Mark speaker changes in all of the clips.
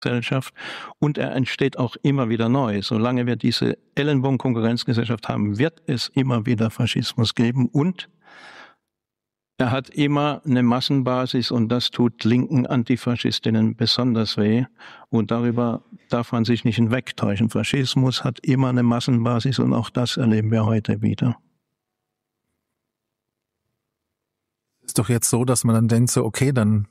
Speaker 1: Gesellschaft und er entsteht auch immer wieder neu. Solange wir diese Ellenbogen-Konkurrenzgesellschaft haben, wird es immer wieder Faschismus geben und er hat immer eine Massenbasis und das tut linken Antifaschistinnen besonders weh und darüber darf man sich nicht hinwegtäuschen. Faschismus hat immer eine Massenbasis und auch das erleben wir heute wieder.
Speaker 2: Ist doch jetzt so, dass man dann denkt so, okay, dann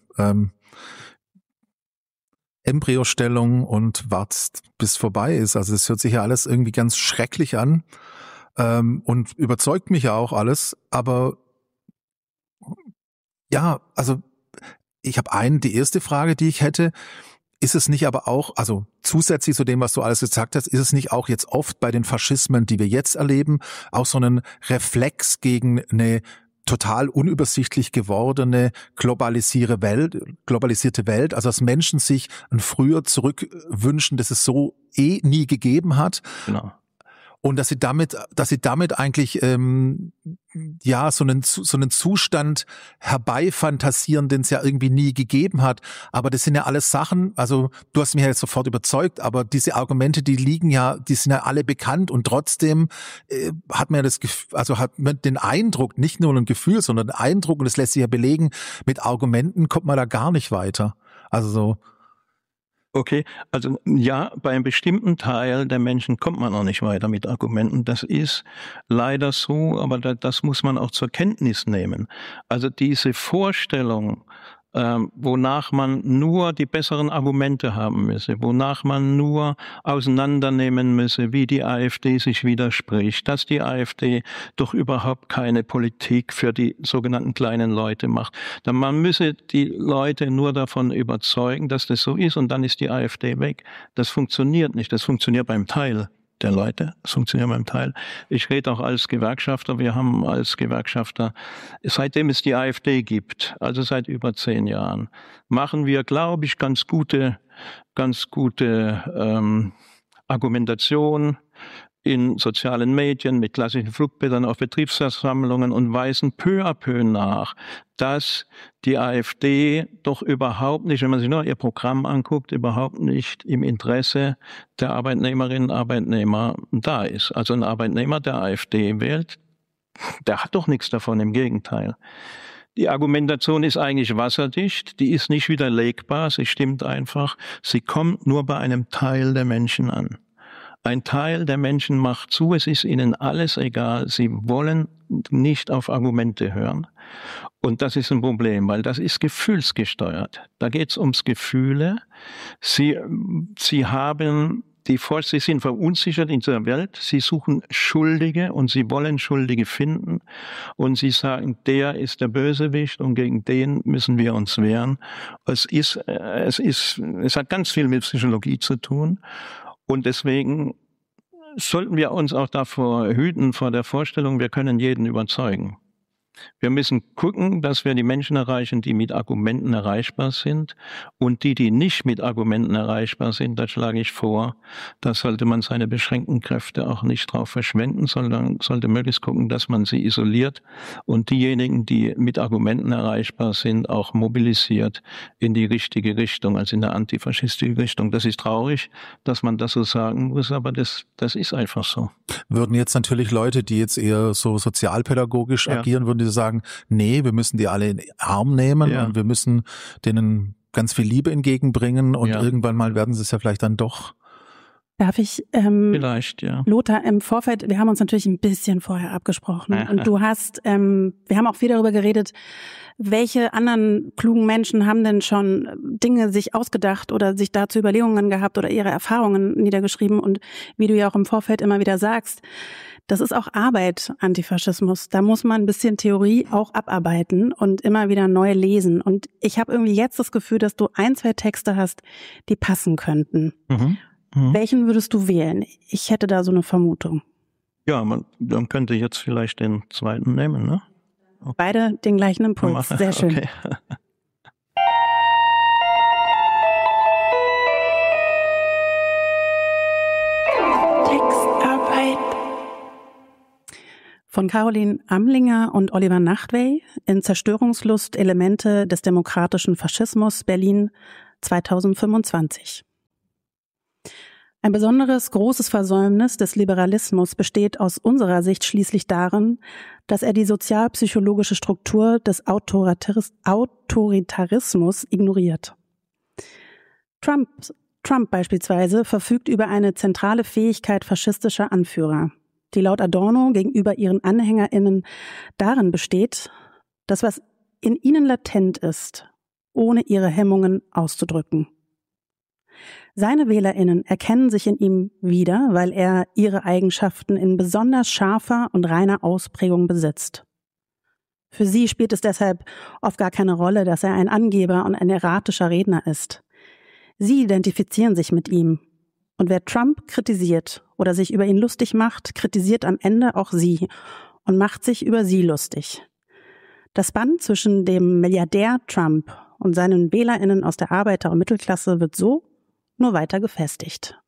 Speaker 2: Embryostellung und wartest, bis vorbei ist. Also es hört sich ja alles irgendwie ganz schrecklich an und überzeugt mich ja auch alles, aber ja, also ich habe die erste Frage, die ich hätte, ist es nicht aber auch, also zusätzlich zu dem, was du alles gesagt hast, ist es nicht auch jetzt oft bei den Faschismen, die wir jetzt erleben, auch so ein Reflex gegen eine total unübersichtlich gewordene globalisierte Welt, also dass Menschen sich ein Früher zurückwünschen, das es so nie gegeben hat.
Speaker 1: Genau.
Speaker 2: Und dass sie damit eigentlich so einen Zustand herbeifantasieren, den es ja irgendwie nie gegeben hat. Aber das sind ja alles Sachen, also du hast mich ja jetzt sofort überzeugt, aber diese Argumente, die sind ja alle bekannt und trotzdem hat man ja hat man den Eindruck, nicht nur ein Gefühl, sondern den Eindruck, und das lässt sich ja belegen, mit Argumenten kommt man da gar nicht weiter. Also so.
Speaker 1: Okay, also ja, bei einem bestimmten Teil der Menschen kommt man auch nicht weiter mit Argumenten. Das ist leider so, aber das muss man auch zur Kenntnis nehmen. Also diese Vorstellung, wonach man nur die besseren Argumente haben müsse, wonach man nur auseinandernehmen müsse, wie die AfD sich widerspricht, dass die AfD doch überhaupt keine Politik für die sogenannten kleinen Leute macht. Man müsse die Leute nur davon überzeugen, dass das so ist und dann ist die AfD weg. Das funktioniert nicht. Das funktioniert beim Teil der Leute. Das funktioniert beim Teil. Ich rede auch als Gewerkschafter. Wir haben als Gewerkschafter, seitdem es die AfD gibt, also seit über 10 Jahren, machen wir, glaube ich, ganz gute Argumentation in sozialen Medien, mit klassischen Flugblättern auf Betriebsversammlungen und weisen peu à peu nach, dass die AfD doch überhaupt nicht, wenn man sich nur ihr Programm anguckt, überhaupt nicht im Interesse der Arbeitnehmerinnen und Arbeitnehmer da ist. Also ein Arbeitnehmer, der AfD wählt, der hat doch nichts davon, im Gegenteil. Die Argumentation ist eigentlich wasserdicht, die ist nicht widerlegbar, sie stimmt einfach, sie kommt nur bei einem Teil der Menschen an. Ein Teil der Menschen macht zu, es ist ihnen alles egal, sie wollen nicht auf Argumente hören. Und das ist ein Problem, weil das ist gefühlsgesteuert. Da geht es ums Gefühle. Sie sind verunsichert in dieser Welt, sie suchen Schuldige und sie wollen Schuldige finden und sie sagen, der ist der Bösewicht und gegen den müssen wir uns wehren. Es hat ganz viel mit Psychologie zu tun. Und deswegen sollten wir uns auch davor hüten, vor der Vorstellung, wir können jeden überzeugen. Wir müssen gucken, dass wir die Menschen erreichen, die mit Argumenten erreichbar sind. Und die nicht mit Argumenten erreichbar sind, da schlage ich vor, da sollte man seine beschränkten Kräfte auch nicht drauf verschwenden, sondern sollte möglichst gucken, dass man sie isoliert und diejenigen, die mit Argumenten erreichbar sind, auch mobilisiert in die richtige Richtung, also in der antifaschistische Richtung. Das ist traurig, dass man das so sagen muss, aber das ist einfach so.
Speaker 2: Würden jetzt natürlich Leute, die jetzt eher so sozialpädagogisch agieren, würden die sagen, nee, wir müssen die alle in den Arm nehmen und wir müssen denen ganz viel Liebe entgegenbringen und irgendwann mal werden sie es ja vielleicht dann doch.
Speaker 3: Darf ich,
Speaker 1: vielleicht, ja.
Speaker 3: Lothar, im Vorfeld, wir haben uns natürlich ein bisschen vorher abgesprochen und du hast, wir haben auch viel darüber geredet, welche anderen klugen Menschen haben denn schon Dinge sich ausgedacht oder sich dazu Überlegungen gehabt oder ihre Erfahrungen niedergeschrieben und wie du ja auch im Vorfeld immer wieder sagst, das ist auch Arbeit, Antifaschismus. Da muss man ein bisschen Theorie auch abarbeiten und immer wieder neu lesen. Und ich habe irgendwie jetzt das Gefühl, dass du 1, 2 Texte hast, die passen könnten. Welchen würdest du wählen? Ich hätte da so eine Vermutung.
Speaker 1: Ja, man könnte jetzt vielleicht den zweiten nehmen, ne?
Speaker 3: Okay. Beide den gleichen Impuls. Sehr schön. Okay. Textarbeit. Von Caroline Amlinger und Oliver Nachtwey in Zerstörungslust Elemente des demokratischen Faschismus Berlin 2025. Ein besonderes großes Versäumnis des Liberalismus besteht aus unserer Sicht schließlich darin, dass er die sozialpsychologische Struktur des Autoritarismus ignoriert. Trump beispielsweise verfügt über eine zentrale Fähigkeit faschistischer Anführer, die laut Adorno gegenüber ihren AnhängerInnen darin besteht, das, was in ihnen latent ist, ohne ihre Hemmungen auszudrücken. Seine WählerInnen erkennen sich in ihm wieder, weil er ihre Eigenschaften in besonders scharfer und reiner Ausprägung besitzt. Für sie spielt es deshalb oft gar keine Rolle, dass er ein Angeber und ein erratischer Redner ist. Sie identifizieren sich mit ihm. Und wer Trump kritisiert oder sich über ihn lustig macht, kritisiert am Ende auch sie und macht sich über sie lustig. Das Band zwischen dem Milliardär Trump und seinen WählerInnen aus der Arbeiter- und Mittelklasse wird so nur weiter gefestigt.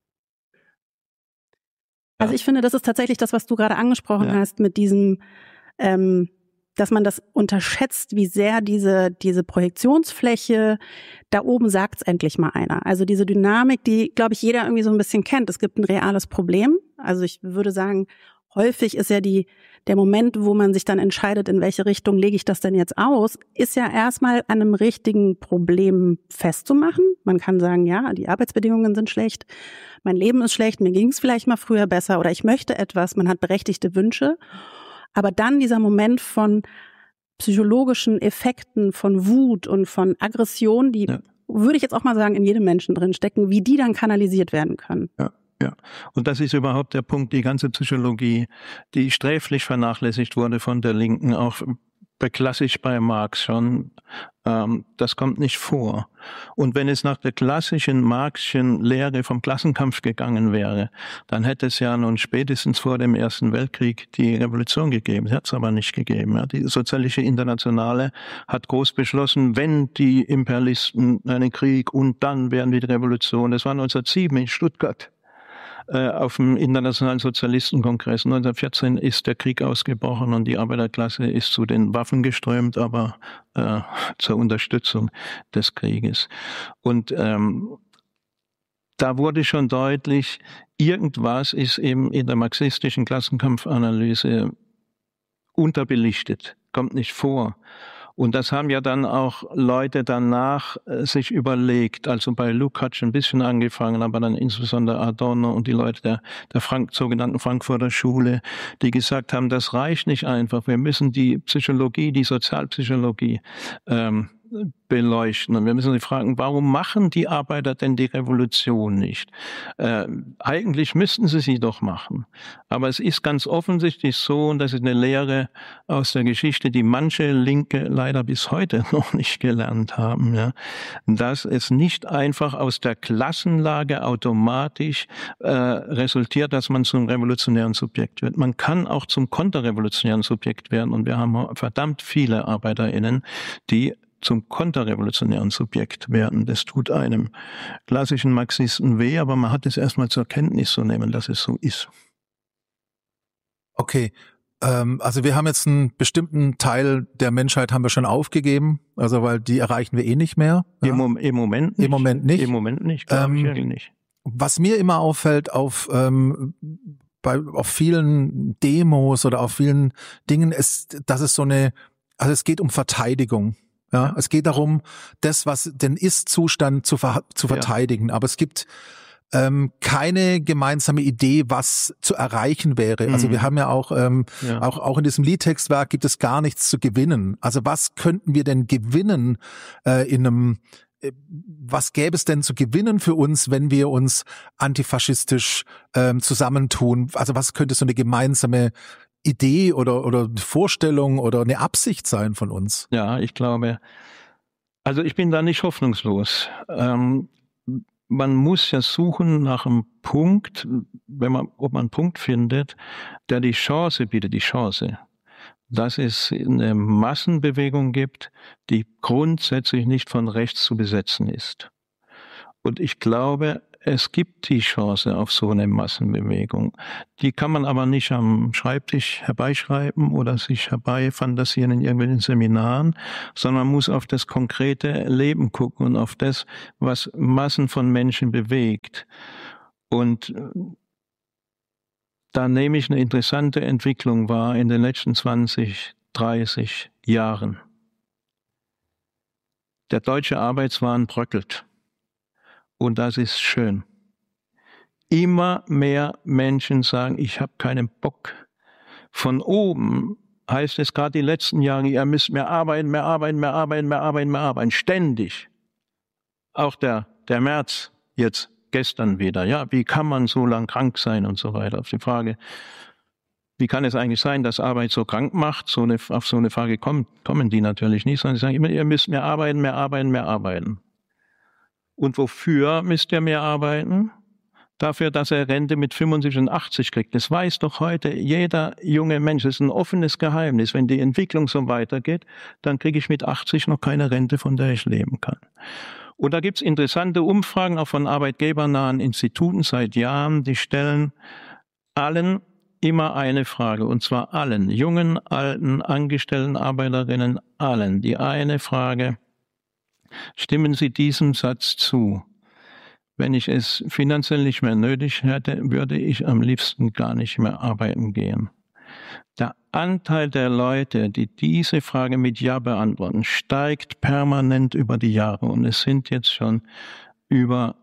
Speaker 3: Also ich finde, das ist tatsächlich das, was du gerade angesprochen hast mit diesem, dass man das unterschätzt, wie sehr diese Projektionsfläche, da oben sagt's endlich mal einer. Also diese Dynamik, die, glaube ich, jeder irgendwie so ein bisschen kennt. Es gibt ein reales Problem. Also ich würde sagen, häufig ist ja der Moment, wo man sich dann entscheidet, in welche Richtung lege ich das denn jetzt aus, ist ja erstmal an einem richtigen Problem festzumachen. Man kann sagen, ja, die Arbeitsbedingungen sind schlecht, mein Leben ist schlecht, mir ging es vielleicht mal früher besser oder ich möchte etwas, man hat berechtigte Wünsche. Aber dann dieser Moment von psychologischen Effekten, von Wut und von Aggression, die, würde ich jetzt auch mal sagen, in jedem Menschen drin stecken, wie die dann kanalisiert werden können.
Speaker 1: Ja, und das ist überhaupt der Punkt, die ganze Psychologie, die sträflich vernachlässigt wurde von der Linken, auch klassisch bei Marx schon, das kommt nicht vor. Und wenn es nach der klassischen Marxischen Lehre vom Klassenkampf gegangen wäre, dann hätte es ja nun spätestens vor dem Ersten Weltkrieg die Revolution gegeben. Sie hat es aber nicht gegeben. Ja. Die Sozialistische Internationale hat groß beschlossen, wenn die Imperialisten einen Krieg und dann wären wir die Revolution. Das war 1907 in Stuttgart. Auf dem Internationalen Sozialistenkongress 1914 ist der Krieg ausgebrochen und die Arbeiterklasse ist zu den Waffen geströmt, aber zur Unterstützung des Krieges. Und da wurde schon deutlich, irgendwas ist eben in der marxistischen Klassenkampfanalyse unterbelichtet, kommt nicht vor. Und das haben ja dann auch Leute danach sich überlegt, also bei Lukács ein bisschen angefangen, aber dann insbesondere Adorno und die Leute der sogenannten Frankfurter Schule, die gesagt haben, das reicht nicht einfach, wir müssen die Psychologie, die Sozialpsychologie beleuchten. Und wir müssen sich fragen, warum machen die Arbeiter denn die Revolution nicht? Eigentlich müssten sie doch machen. Aber es ist ganz offensichtlich so, und das ist eine Lehre aus der Geschichte, die manche Linke leider bis heute noch nicht gelernt haben, ja, dass es nicht einfach aus der Klassenlage automatisch resultiert, dass man zum revolutionären Subjekt wird. Man kann auch zum konterrevolutionären Subjekt werden. Und wir haben verdammt viele ArbeiterInnen, die zum konterrevolutionären Subjekt werden. Das tut einem klassischen Marxisten weh, aber man hat es erstmal zur Kenntnis zu nehmen, dass es so ist.
Speaker 2: Okay, also wir haben jetzt einen bestimmten Teil der Menschheit haben wir schon aufgegeben, also weil die erreichen wir eh nicht mehr. Ja?
Speaker 1: Im Moment nicht.
Speaker 2: Im Moment nicht.
Speaker 1: Im Moment nicht, glaube ich eigentlich nicht.
Speaker 2: Was mir immer auffällt auf vielen Demos oder auf vielen Dingen ist, dass es es geht um Verteidigung. Ja, es geht darum, das, was den Ist-Zustand zu verteidigen. Aber es gibt keine gemeinsame Idee, was zu erreichen wäre. Also wir haben ja auch auch in diesem Liedtextwerk gibt es gar nichts zu gewinnen. Also was könnten wir denn gewinnen was gäbe es denn zu gewinnen für uns, wenn wir uns antifaschistisch zusammentun? Also was könnte so eine gemeinsame Idee oder Vorstellung oder eine Absicht sein von uns?
Speaker 1: Ja, ich glaube, also ich bin da nicht hoffnungslos. Man muss ja suchen nach einem Punkt, ob man einen Punkt findet, der die Chance bietet, dass es eine Massenbewegung gibt, die grundsätzlich nicht von rechts zu besetzen ist. Und ich glaube, es gibt die Chance auf so eine Massenbewegung. Die kann man aber nicht am Schreibtisch herbeischreiben oder sich herbeifantasieren in irgendwelchen Seminaren, sondern man muss auf das konkrete Leben gucken und auf das, was Massen von Menschen bewegt. Und da nehme ich eine interessante Entwicklung wahr in den letzten 20, 30 Jahren. Der deutsche Arbeitswahn bröckelt. Und das ist schön. Immer mehr Menschen sagen, ich habe keinen Bock. Von oben heißt es gerade die letzten Jahre, ihr müsst mehr arbeiten, mehr arbeiten, mehr arbeiten, mehr arbeiten, mehr arbeiten. Ständig. Auch der Merz jetzt gestern wieder. Ja, wie kann man so lang krank sein und so weiter? Auf die Frage, wie kann es eigentlich sein, dass Arbeit so krank macht? Auf so eine Frage kommen die natürlich nicht, sondern sie sagen immer, ihr müsst mehr arbeiten, mehr arbeiten, mehr arbeiten. Und wofür müsst ihr mehr arbeiten? Dafür, dass er Rente mit 75 und 80 kriegt. Das weiß doch heute jeder junge Mensch. Das ist ein offenes Geheimnis. Wenn die Entwicklung so weitergeht, dann kriege ich mit 80 noch keine Rente, von der ich leben kann. Und da gibt es interessante Umfragen auch von arbeitgebernahen Instituten seit Jahren, die stellen allen immer eine Frage, und zwar allen, jungen, alten, Angestellten, Arbeiterinnen, allen, die eine Frage: Stimmen Sie diesem Satz zu? Wenn ich es finanziell nicht mehr nötig hätte, würde ich am liebsten gar nicht mehr arbeiten gehen. Der Anteil der Leute, die diese Frage mit Ja beantworten, steigt permanent über die Jahre. Und es sind jetzt schon über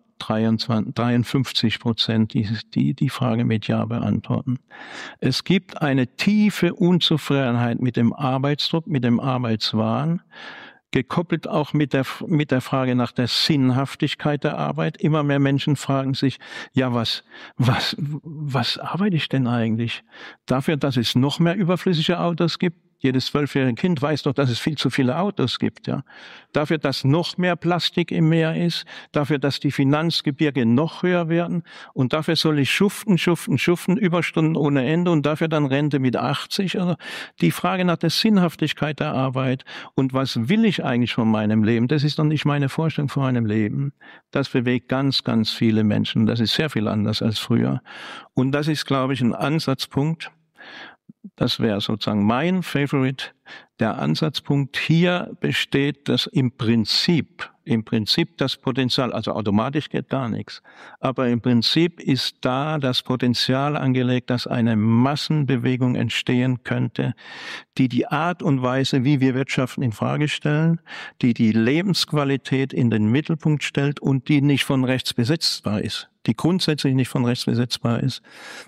Speaker 1: 53%, die Frage mit Ja beantworten. Es gibt eine tiefe Unzufriedenheit mit dem Arbeitsdruck, mit dem Arbeitswahn, gekoppelt auch mit der Frage nach der Sinnhaftigkeit der Arbeit. Immer mehr Menschen fragen sich, ja, was arbeite ich denn eigentlich? Dafür, dass es noch mehr überflüssige Autos gibt? Jedes 12-jährige Kind weiß doch, dass es viel zu viele Autos gibt, ja. Dafür, dass noch mehr Plastik im Meer ist, dafür, dass die Finanzgebirge noch höher werden, und dafür soll ich schuften, Überstunden ohne Ende, und dafür dann Rente mit 80. Also die Frage nach der Sinnhaftigkeit der Arbeit und was will ich eigentlich von meinem Leben, das ist doch nicht meine Vorstellung von meinem Leben. Das bewegt ganz, ganz viele Menschen. Das ist sehr viel anders als früher. Und das ist, glaube ich, ein Ansatzpunkt. Das wäre sozusagen mein Favorite. Der Ansatzpunkt hier besteht, dass im Prinzip das Potenzial, also automatisch geht gar nichts, aber im Prinzip ist da das Potenzial angelegt, dass eine Massenbewegung entstehen könnte, die Art und Weise, wie wir wirtschaften, in Frage stellen, die Lebensqualität in den Mittelpunkt stellt und die nicht von rechts besetzbar ist, die grundsätzlich nicht von rechts besetzbar ist.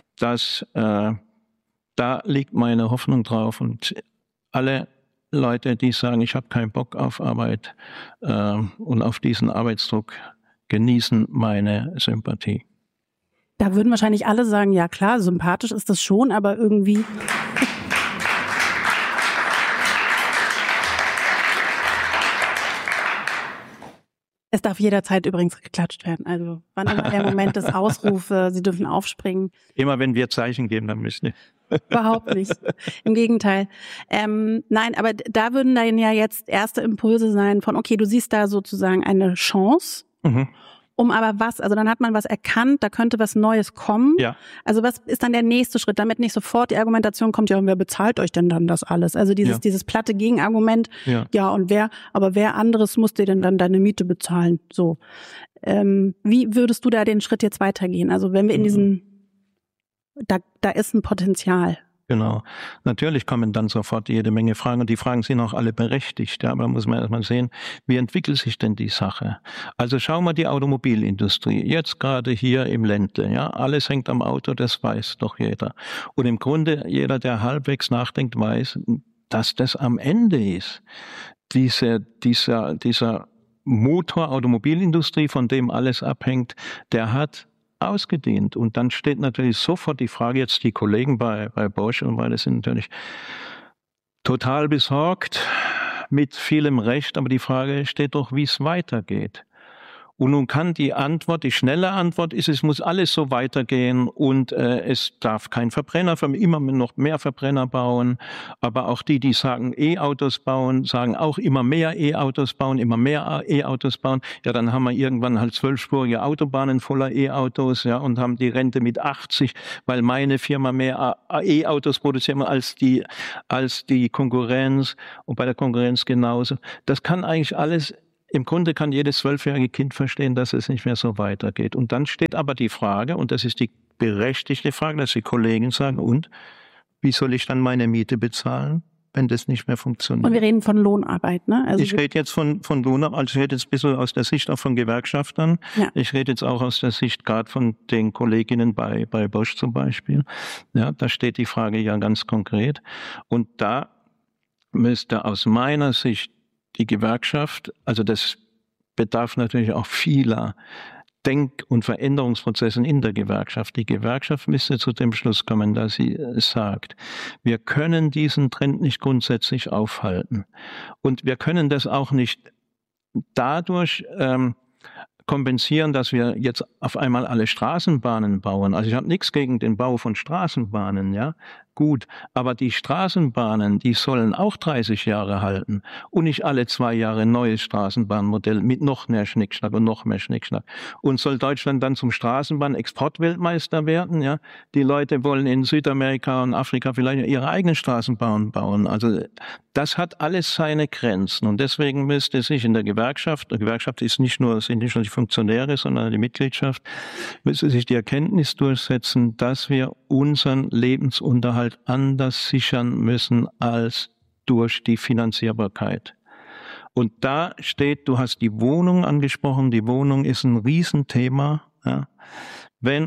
Speaker 1: Da liegt meine Hoffnung drauf, und alle Leute, die sagen, ich habe keinen Bock auf Arbeit und auf diesen Arbeitsdruck, genießen meine Sympathie.
Speaker 3: Da würden wahrscheinlich alle sagen, ja klar, sympathisch ist das schon, aber irgendwie... Es darf jederzeit übrigens geklatscht werden. Also wann immer der Moment des Ausrufes, Sie dürfen aufspringen.
Speaker 1: Immer wenn wir Zeichen geben, dann müssen wir.
Speaker 3: Überhaupt nicht. Im Gegenteil. Nein, aber da würden dann ja jetzt erste Impulse sein von, okay, du siehst da sozusagen eine Chance. Mhm. Aber also dann hat man was erkannt, da könnte was Neues kommen. Ja. Also was ist dann der nächste Schritt, damit nicht sofort die Argumentation kommt, ja, und wer bezahlt euch denn dann das alles? Also dieses platte Gegenargument, ja, und wer anderes muss dir denn dann deine Miete bezahlen? So. Wie würdest du da den Schritt jetzt weitergehen? Also wenn wir in diesen, da ist ein Potenzial.
Speaker 1: Genau. Natürlich kommen dann sofort jede Menge Fragen, und die Fragen sind auch alle berechtigt. Ja, aber muss man erstmal sehen, wie entwickelt sich denn die Sache? Also schauen wir die Automobilindustrie, jetzt gerade hier im Ländle. Ja, alles hängt am Auto, das weiß doch jeder. Und im Grunde jeder, der halbwegs nachdenkt, weiß, dass das am Ende ist. Dieser Motor Automobilindustrie, von dem alles abhängt, der hat ausgedehnt. Und dann steht natürlich sofort die Frage, jetzt die Kollegen bei Bosch und weil sind natürlich total besorgt, mit vielem Recht, aber die Frage steht doch, wie es weitergeht. Und nun kann die schnelle Antwort ist, es muss alles so weitergehen und es darf kein Verbrenner, immer noch mehr Verbrenner bauen. Aber auch die sagen E-Autos bauen, sagen auch immer mehr E-Autos bauen, immer mehr E-Autos bauen. Ja, dann haben wir irgendwann halt 12-spurige Autobahnen voller E-Autos, ja, und haben die Rente mit 80, weil meine Firma mehr E-Autos produziert als die Konkurrenz und bei der Konkurrenz genauso. Das kann eigentlich alles im Grunde kann jedes 12-jährige Kind verstehen, dass es nicht mehr so weitergeht. Und dann steht aber die Frage, und das ist die berechtigte Frage, dass die Kollegen sagen, und wie soll ich dann meine Miete bezahlen, wenn das nicht mehr funktioniert?
Speaker 3: Und wir reden von Lohnarbeit, ne? Also
Speaker 1: ich rede jetzt von Lohnarbeit, also ich rede jetzt ein bisschen aus der Sicht auch von Gewerkschaftern. Ja. Ich rede jetzt auch aus der Sicht gerade von den Kolleginnen bei Bosch zum Beispiel. Ja, da steht die Frage ja ganz konkret. Und da müsste aus meiner Sicht die Gewerkschaft, also das bedarf natürlich auch vieler Denk- und Veränderungsprozessen in der Gewerkschaft. Die Gewerkschaft müsste zu dem Schluss kommen, dass sie sagt, wir können diesen Trend nicht grundsätzlich aufhalten. Und wir können das auch nicht dadurch kompensieren, dass wir jetzt auf einmal alle Straßenbahnen bauen. Also ich habe nichts gegen den Bau von Straßenbahnen, ja, gut, aber die Straßenbahnen, die sollen auch 30 Jahre halten und nicht alle 2 Jahre ein neues Straßenbahnmodell mit noch mehr Schnickschnack und noch mehr Schnickschnack. Und soll Deutschland dann zum Straßenbahn-Exportweltmeister werden, ja? Die Leute wollen in Südamerika und Afrika vielleicht ihre eigenen Straßenbahnen bauen. Also das hat alles seine Grenzen und deswegen müsste sich in der Gewerkschaft sind nicht nur die Funktionäre, sondern die Mitgliedschaft, müsste sich die Erkenntnis durchsetzen, dass wir unseren Lebensunterhalt anders sichern müssen als durch die Finanzierbarkeit. Und da steht, du hast die Wohnung angesprochen, die Wohnung ist ein Riesenthema. Ja. Wenn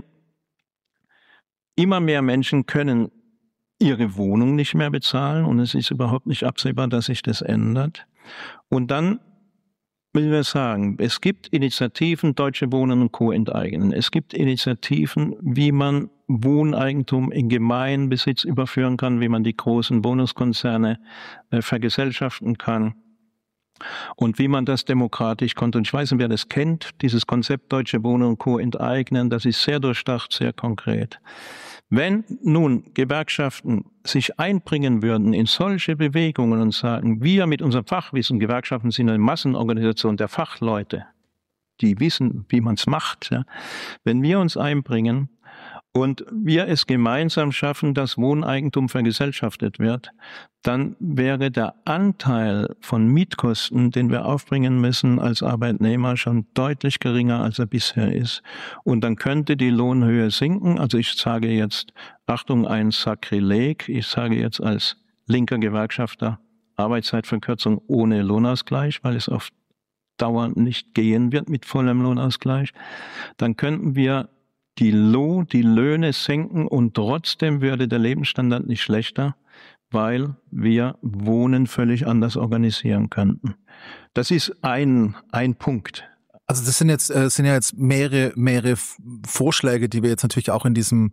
Speaker 1: immer mehr Menschen können ihre Wohnung nicht mehr bezahlen und es ist überhaupt nicht absehbar, dass sich das ändert. Und dann will wir sagen, es gibt Initiativen, Deutsche Wohnen und Co. enteignen. Es gibt Initiativen, wie man Wohneigentum in Gemeinbesitz überführen kann, wie man die großen Wohnungskonzerne vergesellschaften kann und wie man das demokratisch konnte. Und ich weiß nicht, wer das kennt, dieses Konzept Deutsche Wohnen und Co. enteignen, das ist sehr durchdacht, sehr konkret. Wenn nun Gewerkschaften sich einbringen würden in solche Bewegungen und sagen, wir mit unserem Fachwissen, Gewerkschaften sind eine Massenorganisation der Fachleute, die wissen, wie man es macht, ja, wenn wir uns einbringen und wir es gemeinsam schaffen, dass Wohneigentum vergesellschaftet wird, dann wäre der Anteil von Mietkosten, den wir aufbringen müssen als Arbeitnehmer, schon deutlich geringer, als er bisher ist. Und dann könnte die Lohnhöhe sinken. Also ich sage jetzt, Achtung, ein Sakrileg. Ich sage jetzt als linker Gewerkschafter Arbeitszeitverkürzung ohne Lohnausgleich, weil es auf Dauer nicht gehen wird mit vollem Lohnausgleich. Dann könnten wir die Löhne senken und trotzdem würde der Lebensstandard nicht schlechter, weil wir Wohnen völlig anders organisieren könnten. Das ist ein Punkt.
Speaker 2: Also das sind ja jetzt mehrere Vorschläge, die wir jetzt natürlich auch in diesem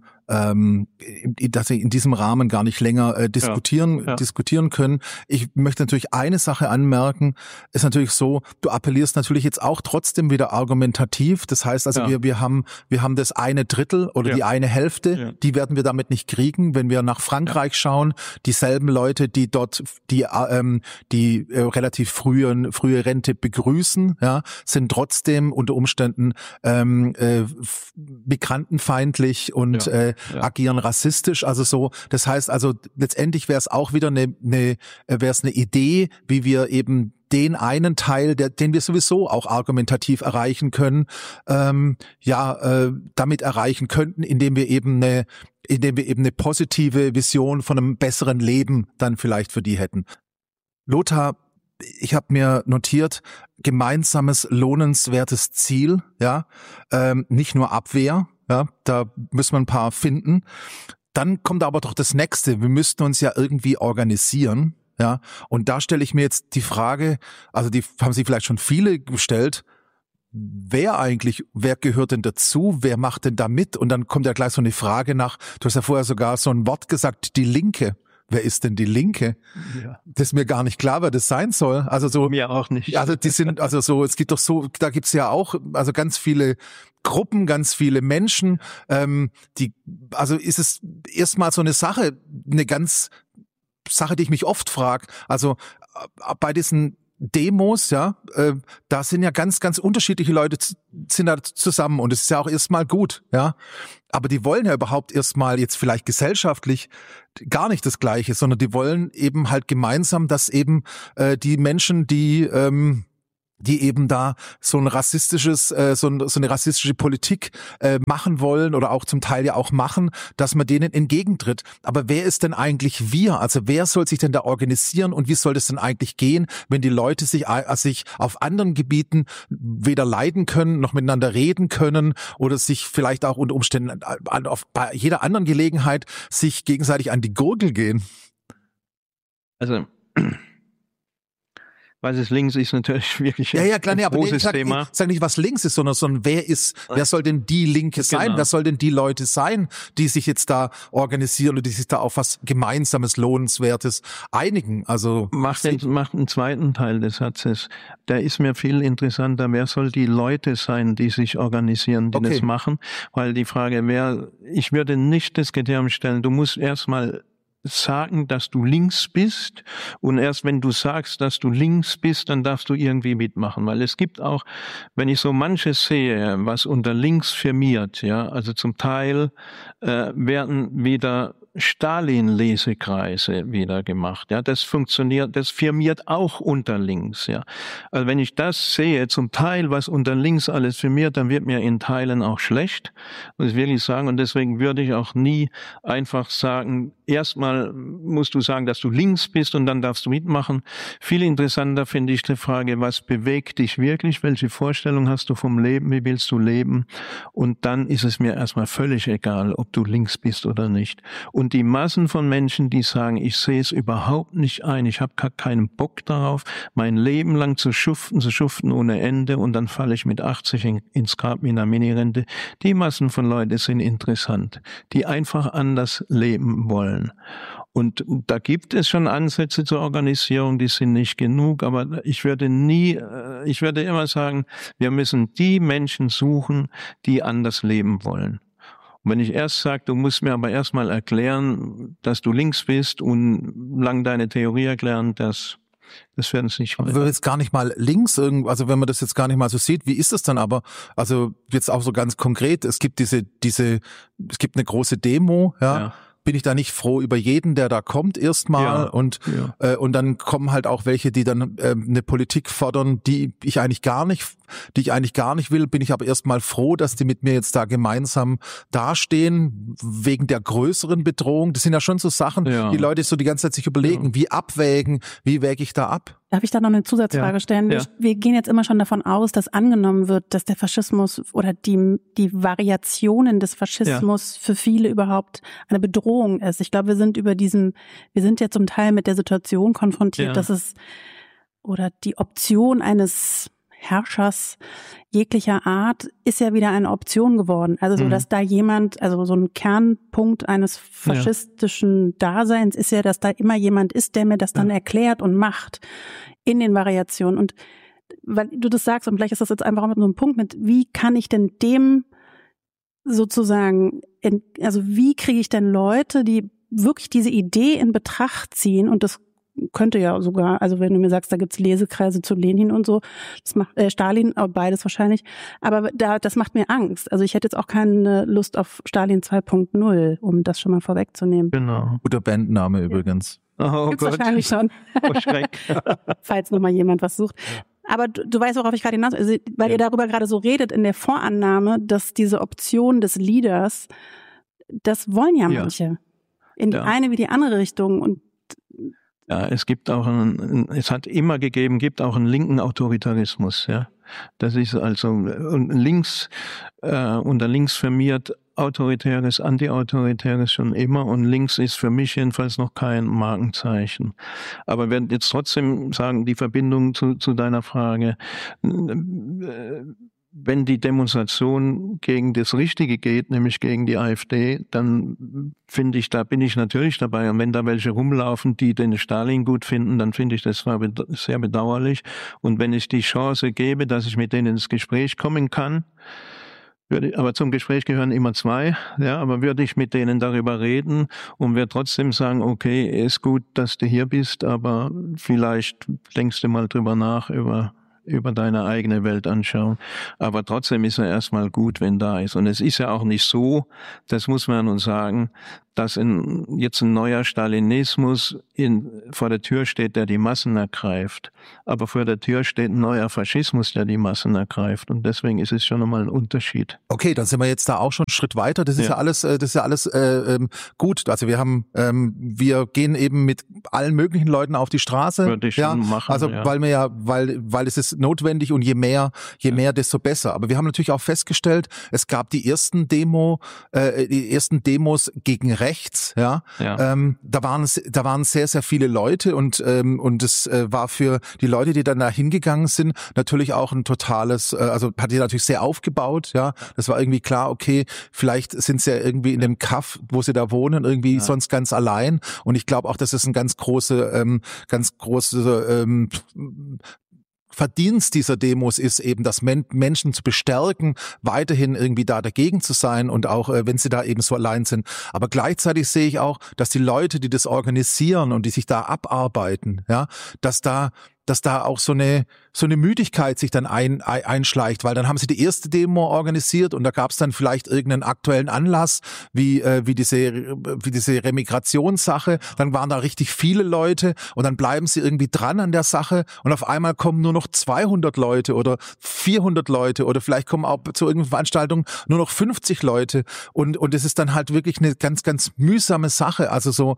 Speaker 2: Rahmen gar nicht länger diskutieren können. Ich möchte natürlich eine Sache anmerken, ist natürlich so, du appellierst natürlich jetzt auch trotzdem wieder argumentativ. Das heißt also, wir haben das 1/3 oder die eine Hälfte, die werden wir damit nicht kriegen. Wenn wir nach Frankreich schauen, dieselben Leute, die dort die relativ frühe Rente begrüßen, ja, sind trotzdem unter Umständen migrantenfeindlich und agieren rassistisch, also so. Das heißt also, letztendlich wäre es auch wieder eine Idee, wie wir eben den einen Teil, den wir sowieso auch argumentativ erreichen können, damit erreichen könnten, indem wir eben eine positive Vision von einem besseren Leben dann vielleicht für die hätten. Lothar, ich habe mir notiert, gemeinsames lohnenswertes Ziel, ja, nicht nur Abwehr. Ja, da müssen wir ein paar finden. Dann kommt aber doch das Nächste. Wir müssten uns ja irgendwie organisieren. Ja, und da stelle ich mir jetzt die Frage, also die haben sich vielleicht schon viele gestellt, wer gehört denn dazu? Wer macht denn da mit? Und dann kommt ja gleich so eine Frage nach, du hast ja vorher sogar so ein Wort gesagt, die Linke. Wer ist denn die Linke? Ja. Das ist mir gar nicht klar, wer das sein soll. Also so.
Speaker 1: Mir auch nicht.
Speaker 2: Also es gibt doch so, da gibt's ja auch, also ganz viele Gruppen, ganz viele Menschen, also ist es erstmal so eine Sache, die ich mich oft frage. Also bei diesen Demos, ja, da sind ja ganz, ganz unterschiedliche Leute sind da zusammen und es ist ja auch erstmal gut, ja. Aber die wollen ja überhaupt erstmal jetzt vielleicht gesellschaftlich gar nicht das Gleiche, sondern die wollen eben halt gemeinsam, dass eben die Menschen, die die eben da so ein rassistisches, so eine rassistische Politik machen wollen oder auch zum Teil ja auch machen, dass man denen entgegentritt. Aber wer ist denn eigentlich wir? Also wer soll sich denn da organisieren und wie soll das denn eigentlich gehen, wenn die Leute sich auf anderen Gebieten weder leiden können, noch miteinander reden können oder sich vielleicht auch unter Umständen bei jeder anderen Gelegenheit sich gegenseitig an die Gurgel gehen?
Speaker 1: Also was ist links, ist natürlich wirklich
Speaker 2: klar,
Speaker 1: ein großes Thema.
Speaker 2: Ich sag nicht, was links ist, sondern wer soll denn die Linke sein? Genau. Wer soll denn die Leute sein, die sich jetzt da organisieren und die sich da auf was Gemeinsames, Lohnenswertes einigen? Also
Speaker 1: macht einen zweiten Teil des Satzes. Der ist mir viel interessanter. Wer soll die Leute sein, die sich organisieren, die das machen? Weil die Frage, ich würde nicht das Kriterium stellen, du musst erstmal sagen, dass du links bist und erst wenn du sagst, dass du links bist, dann darfst du irgendwie mitmachen, weil es gibt auch, wenn ich so manches sehe, was unter links firmiert, ja, also zum Teil werden wieder Stalin-Lesekreise wieder gemacht. Ja, das funktioniert, das firmiert auch unter links. Ja, also wenn ich das sehe, zum Teil, was unter links alles firmiert, dann wird mir in Teilen auch schlecht, muss ich wirklich sagen. Und deswegen würde ich auch nie einfach sagen, erstmal musst du sagen, dass du links bist und dann darfst du mitmachen. Viel interessanter finde ich die Frage, was bewegt dich wirklich? Welche Vorstellung hast du vom Leben? Wie willst du leben? Und dann ist es mir erstmal völlig egal, ob du links bist oder nicht. Und die Massen von Menschen, die sagen, ich sehe es überhaupt nicht ein, ich habe gar keinen Bock darauf, mein Leben lang zu schuften ohne Ende und dann falle ich mit 80 ins Grab mit einer Minirente. Die Massen von Leuten sind interessant, die einfach anders leben wollen. Und da gibt es schon Ansätze zur Organisierung, die sind nicht genug, aber ich würde immer sagen, wir müssen die Menschen suchen, die anders leben wollen. Und wenn ich erst sage, du musst mir aber erstmal erklären, dass du links bist und lang deine Theorie erklären, das werden es nicht.
Speaker 2: Aber wenn jetzt gar nicht mal links, also wenn man das jetzt gar nicht mal so sieht, wie ist das dann aber? Also jetzt auch so ganz konkret, es gibt es gibt eine große Demo, ja. Bin ich da nicht froh über jeden, der da kommt erstmal und dann kommen halt auch welche, die dann eine Politik fordern, die ich eigentlich gar nicht will, bin ich aber erstmal froh, dass die mit mir jetzt da gemeinsam dastehen, wegen der größeren Bedrohung. Das sind ja schon so Sachen, die Leute so die ganze Zeit sich überlegen, wie wäge ich da ab?
Speaker 3: Darf ich da noch eine Zusatzfrage stellen? Ja. Wir gehen jetzt immer schon davon aus, dass angenommen wird, dass der Faschismus oder die Variationen des Faschismus für viele überhaupt eine Bedrohung ist. Ich glaube, wir sind ja zum Teil mit der Situation konfrontiert, dass es oder die Option eines Herrschers jeglicher Art ist ja wieder eine Option geworden. Also so, dass da jemand, also so ein Kernpunkt eines faschistischen Daseins ist ja, dass da immer jemand ist, der mir das dann erklärt und macht in den Variationen. Und weil du das sagst, und vielleicht ist das jetzt einfach auch so ein Punkt mit, wie kann ich denn dem sozusagen, also wie kriege ich denn Leute, die wirklich diese Idee in Betracht ziehen und das könnte ja sogar, also wenn du mir sagst, da gibt's Lesekreise zu Lenin und so, das macht Stalin, beides wahrscheinlich, aber das macht mir Angst. Also ich hätte jetzt auch keine Lust auf Stalin 2.0, um das schon mal vorwegzunehmen.
Speaker 1: Genau.
Speaker 2: Guter Bandname übrigens.
Speaker 3: Oh gibt's Gott. Wahrscheinlich schon. Oh, Schreck. Falls nochmal jemand was sucht. Aber du weißt, worauf ich gerade hinaus, also, weil ihr darüber gerade so redet in der Vorannahme, dass diese Option des Leaders, das wollen ja manche. In die eine wie die andere Richtung und
Speaker 1: ja, es gibt auch gibt auch einen linken Autoritarismus, ja. Das ist also unter links firmiert autoritäres, antiautoritäres schon immer und links ist für mich jedenfalls noch kein Markenzeichen. Aber wir werden jetzt trotzdem sagen, die Verbindung zu deiner Frage, wenn die Demonstration gegen das Richtige geht, nämlich gegen die AfD, dann finde ich, da bin ich natürlich dabei. Und wenn da welche rumlaufen, die den Stalin gut finden, dann finde ich das sehr bedauerlich. Und wenn ich die Chance gebe, dass ich mit denen ins Gespräch kommen kann, aber zum Gespräch gehören immer zwei, aber würde ich mit denen darüber reden und würde trotzdem sagen, okay, ist gut, dass du hier bist, aber vielleicht denkst du mal drüber nach, über über deine eigene Weltanschauung. Aber trotzdem ist er erstmal gut, wenn da ist. Und es ist ja auch nicht so, das muss man uns sagen, dass jetzt ein neuer Stalinismus vor der Tür steht, der die Massen ergreift. Aber vor der Tür steht ein neuer Faschismus, der die Massen ergreift. Und deswegen ist es schon nochmal ein Unterschied.
Speaker 2: Okay, dann sind wir jetzt da auch schon einen Schritt weiter. Das ist ja alles gut. Also wir gehen eben mit allen möglichen Leuten auf die Straße.
Speaker 1: Würde ich schon machen.
Speaker 2: Also weil es ist notwendig und je mehr, desto besser. Aber wir haben natürlich auch festgestellt, es gab die ersten Demos gegen rechts, da waren sehr, sehr viele Leute und es war für die Leute, die dann da hingegangen sind, natürlich auch ein totales, also hat die natürlich sehr aufgebaut, das war irgendwie klar, okay, vielleicht sind sie ja irgendwie in dem Kaff, wo sie da wohnen, irgendwie sonst ganz allein und ich glaube auch, dass es ein ganz große Verdienst dieser Demos ist eben, dass Menschen zu bestärken, weiterhin irgendwie da dagegen zu sein und auch, wenn sie da eben so allein sind. Aber gleichzeitig sehe ich auch, dass die Leute, die das organisieren und die sich da abarbeiten, dass da auch so eine Müdigkeit sich dann einschleicht, weil dann haben sie die erste Demo organisiert und da gab es dann vielleicht irgendeinen aktuellen Anlass, wie diese Remigrationssache, dann waren da richtig viele Leute und dann bleiben sie irgendwie dran an der Sache und auf einmal kommen nur noch 200 Leute oder 400 Leute oder vielleicht kommen auch zu irgendeiner Veranstaltung nur noch 50 Leute und es ist dann halt wirklich eine ganz, ganz mühsame Sache, also so,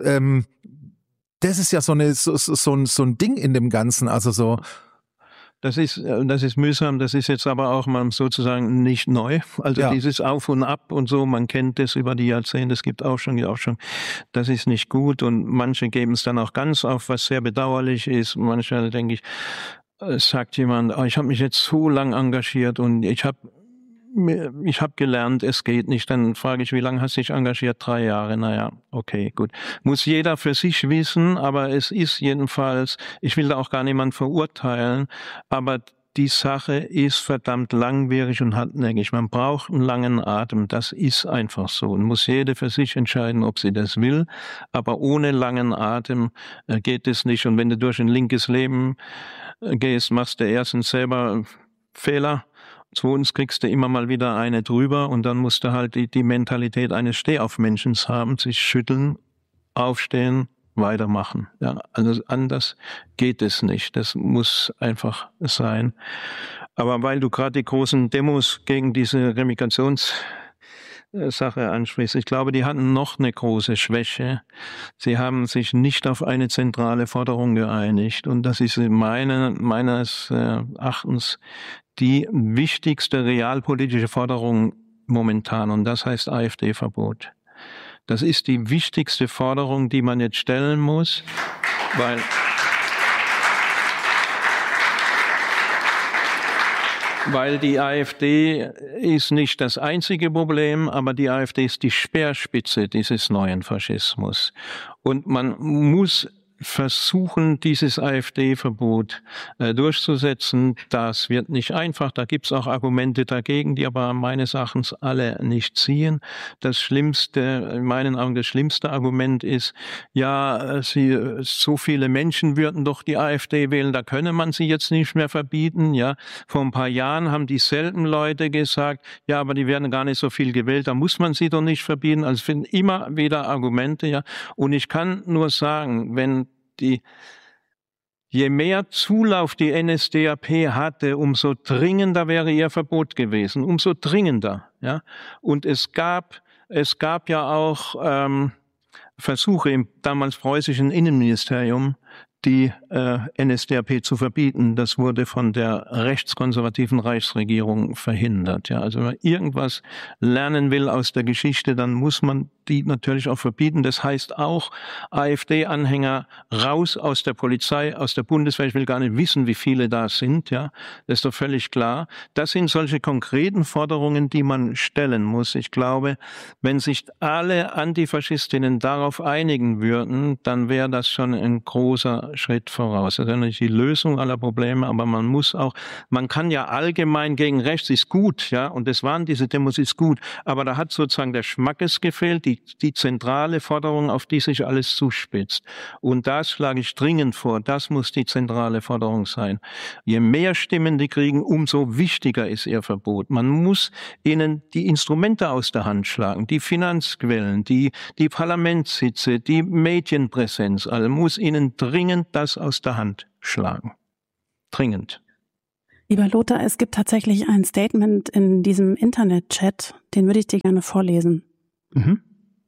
Speaker 2: das ist ja so ein Ding in dem Ganzen, also so.
Speaker 1: Das ist mühsam, das ist jetzt aber auch mal sozusagen nicht neu. Also dieses Auf und Ab und so, man kennt das über die Jahrzehnte, es gibt auch schon, das ist nicht gut und manche geben es dann auch ganz auf, was sehr bedauerlich ist. Manchmal denke ich, sagt jemand, ich habe mich jetzt so lang engagiert und ich habe gelernt, es geht nicht. Dann frage ich, wie lange hast du dich engagiert? 3 Jahre. Naja, okay, gut. Muss jeder für sich wissen, aber es ist jedenfalls, ich will da auch gar niemand verurteilen, aber die Sache ist verdammt langwierig und hartnäckig. Man braucht einen langen Atem. Das ist einfach so. Und muss jede für sich entscheiden, ob sie das will. Aber ohne langen Atem geht es nicht. Und wenn du durch ein linkes Leben gehst, machst du erstens selber Fehler. Zweitens kriegst du immer mal wieder eine drüber und dann musst du halt die Mentalität eines Stehaufmenschen haben, sich schütteln, aufstehen, weitermachen. Ja, also anders geht es nicht. Das muss einfach sein. Aber weil du gerade die großen Demos gegen diese Remigrationssache ansprichst, ich glaube, die hatten noch eine große Schwäche. Sie haben sich nicht auf eine zentrale Forderung geeinigt und das ist meines Erachtens die wichtigste realpolitische Forderung momentan und das heißt AfD-Verbot. Das ist die wichtigste Forderung, die man jetzt stellen muss, weil die AfD ist nicht das einzige Problem, aber die AfD ist die Speerspitze dieses neuen Faschismus. Und man muss versuchen, dieses AfD-Verbot durchzusetzen. Das wird nicht einfach. Da gibt es auch Argumente dagegen, die aber meines Erachtens alle nicht ziehen. Das Schlimmste, in meinen Augen das schlimmste Argument ist, so viele Menschen würden doch die AfD wählen, da könne man sie jetzt nicht mehr verbieten. Ja, vor ein paar Jahren haben dieselben Leute gesagt, ja, aber die werden gar nicht so viel gewählt, da muss man sie doch nicht verbieten. Also finden immer wieder Argumente, ja. Und ich kann nur sagen, je mehr Zulauf die NSDAP hatte, umso dringender wäre ihr Verbot gewesen, umso dringender. Ja? Und es gab ja auch Versuche im damals preußischen Innenministerium, die NSDAP zu verbieten. Das wurde von der rechtskonservativen Reichsregierung verhindert. Ja, also wenn man irgendwas lernen will aus der Geschichte, dann muss man die natürlich auch verbieten. Das heißt auch AfD-Anhänger raus aus der Polizei, aus der Bundeswehr. Ich will gar nicht wissen, wie viele da sind. Ja, das ist doch völlig klar. Das sind solche konkreten Forderungen, die man stellen muss. Ich glaube, wenn sich alle Antifaschistinnen darauf einigen würden, dann wäre das schon ein großer großer Schritt voraus. Das ist ja nicht die Lösung aller Probleme, aber man kann ja allgemein gegen rechts ist gut, ja, und das waren diese Demos, ist gut, aber da hat sozusagen der Schmackes gefehlt, die zentrale Forderung, auf die sich alles zuspitzt. Und das schlage ich dringend vor, das muss die zentrale Forderung sein. Je mehr Stimmen die kriegen, umso wichtiger ist ihr Verbot. Man muss ihnen die Instrumente aus der Hand schlagen, die Finanzquellen, die Parlamentssitze, die Medienpräsenz, also muss ihnen dringend das aus der Hand schlagen. Dringend.
Speaker 3: Lieber Lothar, es gibt tatsächlich ein Statement in diesem Internet-Chat, den würde ich dir gerne vorlesen.
Speaker 1: Mhm.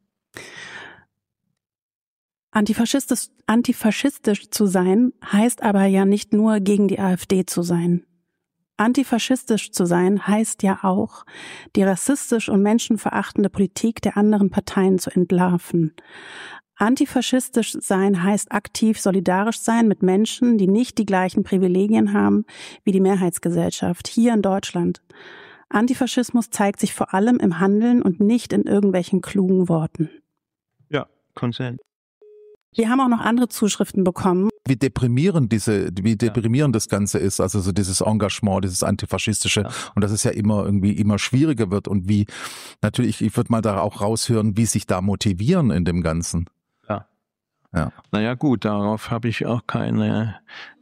Speaker 3: Antifaschistisch zu sein, heißt aber ja nicht nur gegen die AfD zu sein. Antifaschistisch zu sein heißt ja auch, die rassistisch und menschenverachtende Politik der anderen Parteien zu entlarven. Antifaschistisch sein heißt aktiv solidarisch sein mit Menschen, die nicht die gleichen Privilegien haben wie die Mehrheitsgesellschaft hier in Deutschland. Antifaschismus zeigt sich vor allem im Handeln und nicht in irgendwelchen klugen Worten.
Speaker 1: Ja, Konsens.
Speaker 3: Wir haben auch noch andere Zuschriften bekommen.
Speaker 2: Wie deprimierend das Ganze ist, also so dieses Engagement, dieses Antifaschistische, und dass es ja immer schwieriger wird und wie, natürlich, ich würde mal da auch raushören, wie sich da motivieren in dem Ganzen.
Speaker 1: Ja. Naja gut, darauf habe ich auch keine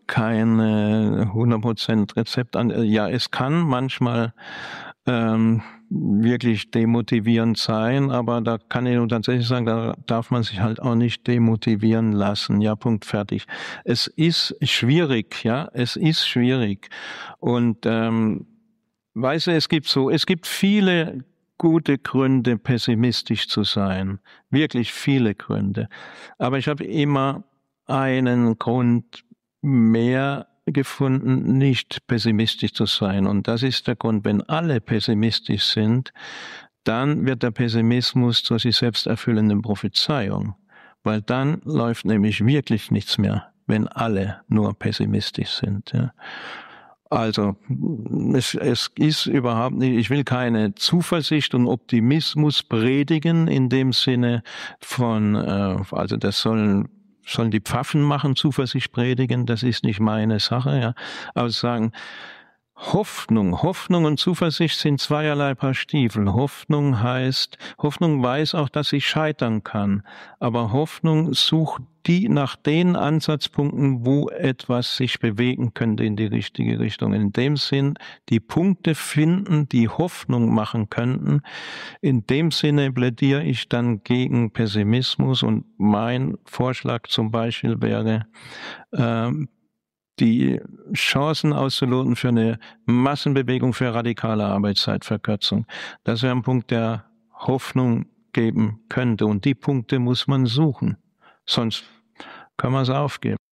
Speaker 1: 100% Rezept an. Ja, es kann manchmal wirklich demotivierend sein, aber da kann ich nur tatsächlich sagen, da darf man sich halt auch nicht demotivieren lassen. Ja, Punkt, fertig. Es ist schwierig, ja, es ist schwierig. Und weißt du, es gibt viele gute Gründe, pessimistisch zu sein. Wirklich viele Gründe. Aber ich habe immer einen Grund mehr gefunden, nicht pessimistisch zu sein. Und das ist der Grund, wenn alle pessimistisch sind, dann wird der Pessimismus zur sich selbst erfüllenden Prophezeiung. Weil dann läuft nämlich wirklich nichts mehr, wenn alle nur pessimistisch sind. Ja. Also es ist überhaupt nicht, ich will keine Zuversicht und Optimismus predigen in dem Sinne von, also das sollen die Pfaffen machen, Zuversicht predigen, das ist nicht meine Sache, ja. Aber sagen, Hoffnung und Zuversicht sind zweierlei Paar Stiefel. Hoffnung weiß auch, dass ich scheitern kann. Aber Hoffnung sucht nach den Ansatzpunkten, wo etwas sich bewegen könnte in die richtige Richtung. In dem Sinn, die Punkte finden, die Hoffnung machen könnten. In dem Sinne plädiere ich dann gegen Pessimismus und mein Vorschlag zum Beispiel wäre, die Chancen auszuloten für eine Massenbewegung für radikale Arbeitszeitverkürzung. Das wäre ein Punkt, der Hoffnung geben könnte. Und die Punkte muss man suchen. Sonst kann man es aufgeben.